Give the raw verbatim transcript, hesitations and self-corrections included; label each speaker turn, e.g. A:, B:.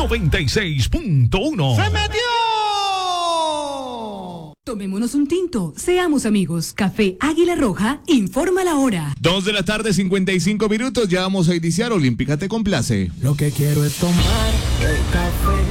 A: noventa y seis punto uno.
B: ¡Se metió!
C: Tomémonos un tinto, seamos amigos. Café Águila Roja, informa la hora.
D: Dos de la tarde, cincuenta y cinco minutos, ya vamos a iniciar. Olímpica te complace.
E: Lo que quiero es tomar el café.